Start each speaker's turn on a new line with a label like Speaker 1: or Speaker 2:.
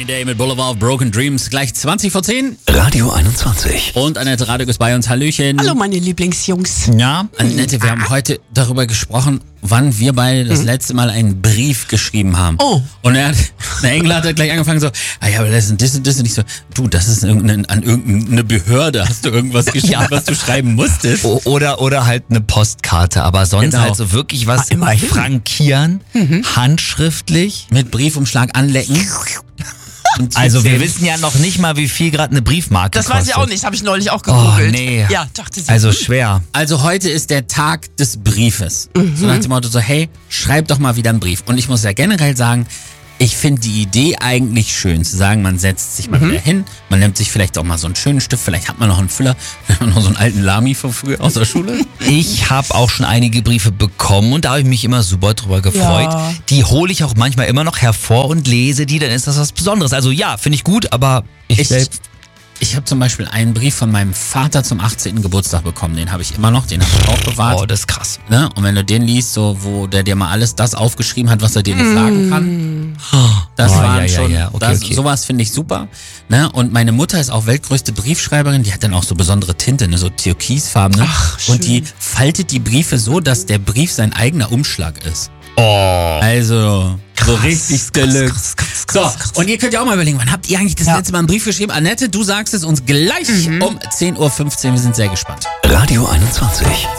Speaker 1: Green Day mit Boulevard of Broken Dreams. Gleich 20 vor 10.
Speaker 2: Radio 21.
Speaker 1: Und Annette Radek ist bei uns. Hallöchen.
Speaker 3: Hallo meine Lieblingsjungs.
Speaker 1: Ja, Annette, wir haben heute darüber gesprochen, wann wir beide das letzte Mal einen Brief geschrieben haben.
Speaker 3: Oh.
Speaker 1: Und der Engel hat gleich angefangen so, ja, aber das und das und das. Und ich so, du, das ist an irgendeine Behörde. Hast du irgendwas geschrieben, was du schreiben musstest?
Speaker 2: Oder halt eine Postkarte, aber sonst
Speaker 1: Genau.
Speaker 2: halt so wirklich was
Speaker 3: immerhin.
Speaker 2: frankieren, handschriftlich.
Speaker 1: Mit Briefumschlag anlecken. Und
Speaker 2: Also wir wissen ja noch nicht mal, wie viel gerade eine Briefmarke
Speaker 3: Das
Speaker 2: kostet.
Speaker 3: weiß ich auch nicht, habe ich neulich auch gegoogelt.
Speaker 2: Oh, nee.
Speaker 3: Ja, dachte sie.
Speaker 2: Also schwer.
Speaker 1: Also heute ist der Tag des Briefes. So nach dem Motto so, hey, schreib doch mal wieder einen Brief. Und ich muss ja generell sagen, ich finde die Idee eigentlich schön, zu sagen, man setzt sich mal wieder hin, man nimmt sich vielleicht auch mal so einen schönen Stift, vielleicht hat man noch einen Füller, noch so einen alten Lami von früher aus der Schule.
Speaker 2: Ich habe auch schon einige Briefe bekommen und da habe ich mich immer super drüber gefreut.
Speaker 3: Ja.
Speaker 2: Die hole ich auch manchmal immer noch hervor und lese die, dann ist das was Besonderes. Also ja, finde ich gut, aber ich selbst...
Speaker 1: Ich habe zum Beispiel einen Brief von meinem Vater zum 18. Geburtstag bekommen, den habe ich immer noch, den habe ich auch bewahrt.
Speaker 2: Oh, das ist krass.
Speaker 1: Ne? Und wenn du den liest, so wo der dir mal alles das aufgeschrieben hat, was er dir nicht sagen kann, das
Speaker 2: Oh,
Speaker 1: waren
Speaker 2: ja,
Speaker 1: schon,
Speaker 2: ja. Okay.
Speaker 1: sowas finde ich super. Ne? Und meine Mutter ist auch weltgrößte Briefschreiberin, die hat dann auch so besondere Tinte, ne? So türkisfarben. Ne?
Speaker 3: Ach, schön.
Speaker 1: Und die faltet die Briefe so, dass der Brief sein eigener Umschlag ist.
Speaker 2: Oh.
Speaker 1: Also, so richtig Deluxe.
Speaker 3: krass.
Speaker 1: So, und ihr könnt ja auch mal überlegen, wann habt ihr eigentlich das letzte Mal einen Brief geschrieben? Annette, du sagst es uns gleich um 10.15 Uhr. Wir sind sehr gespannt.
Speaker 2: Radio 21.